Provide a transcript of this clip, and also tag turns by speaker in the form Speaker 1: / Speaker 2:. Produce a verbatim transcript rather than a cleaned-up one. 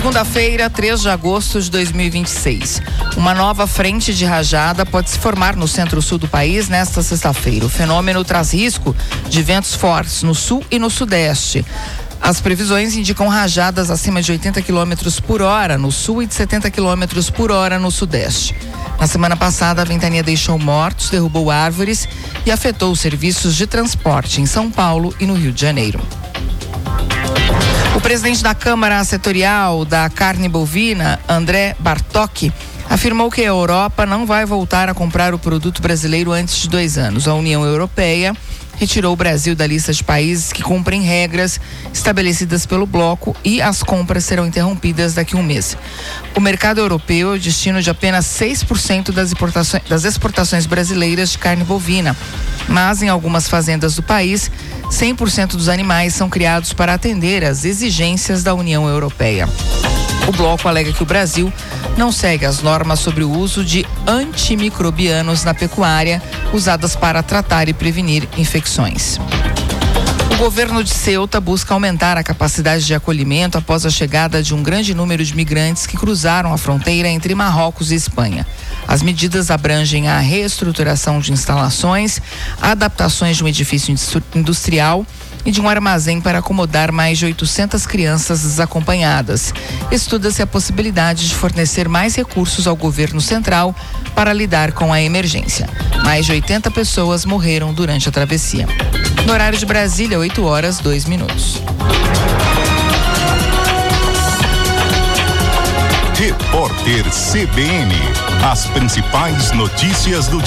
Speaker 1: Segunda-feira, três de agosto de dois mil e vinte e seis. Uma nova frente de rajada pode se formar no centro-sul do país nesta sexta-feira. O fenômeno traz risco de ventos fortes no sul e no sudeste. As previsões indicam rajadas acima de oitenta quilômetros por hora no sul e de setenta quilômetros por hora no sudeste. Na semana passada, a ventania deixou mortos, derrubou árvores e afetou os serviços de transporte em São Paulo e no Rio de Janeiro. O presidente da Câmara Setorial da Carne Bovina, André Bartok, afirmou que a Europa não vai voltar a comprar o produto brasileiro antes de dois anos. A União Europeia retirou o Brasil da lista de países que cumprem regras estabelecidas pelo bloco e as compras serão interrompidas daqui a um mês. O mercado europeu é o destino de apenas seis por cento das exportações, das exportações brasileiras de carne bovina, mas em algumas fazendas do país, cem por cento dos animais são criados para atender às exigências da União Europeia. O bloco alega que o Brasil não segue as normas sobre o uso de antimicrobianos na pecuária, usadas para tratar e prevenir infecções. O governo de Ceuta busca aumentar a capacidade de acolhimento após a chegada de um grande número de migrantes que cruzaram a fronteira entre Marrocos e Espanha. As medidas abrangem a reestruturação de instalações, adaptações de um edifício industrial e de um armazém para acomodar mais de oitocentas crianças desacompanhadas. Estuda-se a possibilidade de fornecer mais recursos ao governo central para lidar com a emergência. Mais de oitenta pessoas morreram durante a travessia. No horário de Brasília, oito horas, dois minutos.
Speaker 2: Repórter C B N. As principais notícias do dia.